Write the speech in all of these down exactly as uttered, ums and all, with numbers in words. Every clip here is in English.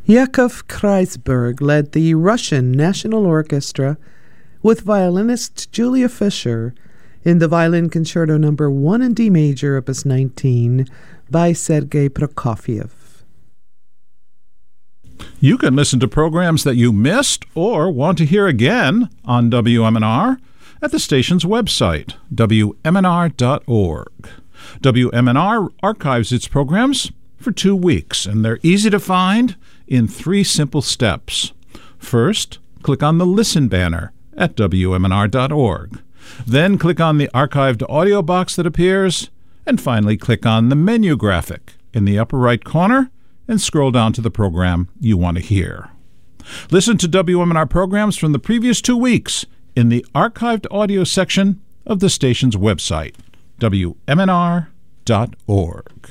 Yakov Kreisberg led the Russian National Orchestra with violinist Julia Fischer in the Violin Concerto Number one in D Major, Opus nineteen, by Sergei Prokofiev. You can listen to programs that you missed or want to hear again on W M N R at the station's website, W M N R dot org. W M N R archives its programs for two weeks, and they're easy to find in three simple steps. First, click on the Listen banner at W M N R dot org. Then click on the archived audio box that appears, and finally click on the menu graphic in the upper right corner and scroll down to the program you want to hear. Listen to W M N R programs from the previous two weeks in the archived audio section of the station's website, W M N R dot org.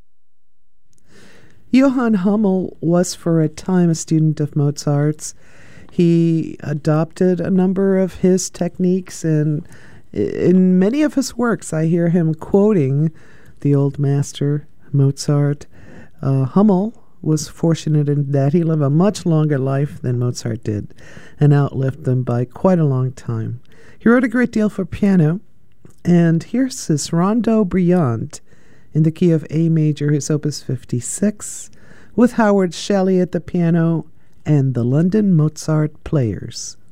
Johann Hummel was for a time a student of Mozart's. He adopted a number of his techniques, and in many of his works I hear him quoting the old master, Mozart. Uh, Hummel was fortunate in that he lived a much longer life than Mozart did and outlived them by quite a long time. He wrote a great deal for piano, and here's his Rondo Brillante in the key of A major, his Opus fifty-six, with Howard Shelley at the piano and the London Mozart Players.